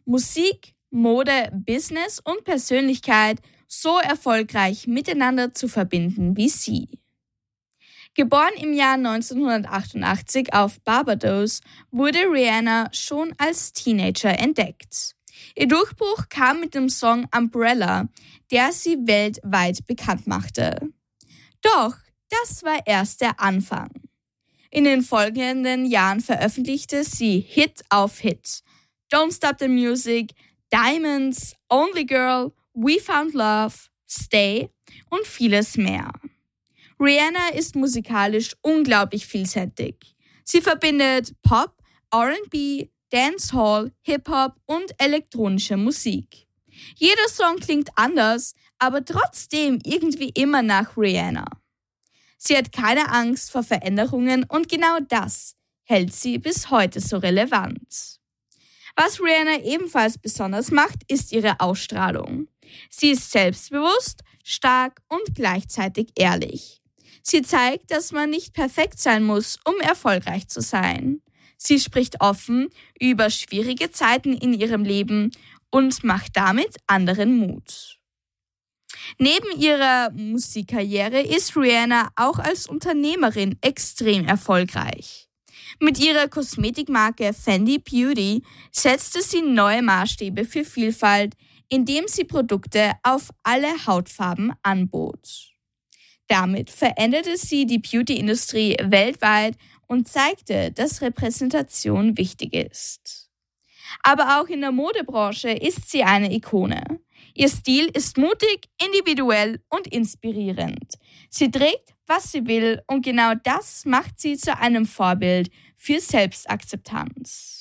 Musik, Mode, Business und Persönlichkeit so erfolgreich miteinander zu verbinden wie sie. Geboren im Jahr 1988 auf Barbados, wurde Rihanna schon als Teenager entdeckt. Ihr Durchbruch kam mit dem Song Umbrella, der sie weltweit bekannt machte. Doch das war erst der Anfang. In den folgenden Jahren veröffentlichte sie Hit auf Hit. Don't Stop the Music, Diamonds, Only Girl, We Found Love, Stay und vieles mehr. Rihanna ist musikalisch unglaublich vielseitig. Sie verbindet Pop, R&B, Dancehall, Hip-Hop und elektronische Musik. Jeder Song klingt anders, aber trotzdem irgendwie immer nach Rihanna. Sie hat keine Angst vor Veränderungen und genau das hält sie bis heute so relevant. Was Rihanna ebenfalls besonders macht, ist ihre Ausstrahlung. Sie ist selbstbewusst, stark und gleichzeitig ehrlich. Sie zeigt, dass man nicht perfekt sein muss, um erfolgreich zu sein. Sie spricht offen über schwierige Zeiten in ihrem Leben und macht damit anderen Mut. Neben ihrer Musikkarriere ist Rihanna auch als Unternehmerin extrem erfolgreich. Mit ihrer Kosmetikmarke Fenty Beauty setzte sie neue Maßstäbe für Vielfalt, indem sie Produkte auf alle Hautfarben anbot. Damit veränderte sie die Beauty-Industrie weltweit und zeigte, dass Repräsentation wichtig ist. Aber auch in der Modebranche ist sie eine Ikone. Ihr Stil ist mutig, individuell und inspirierend. Sie trägt, was sie will und genau das macht sie zu einem Vorbild für Selbstakzeptanz.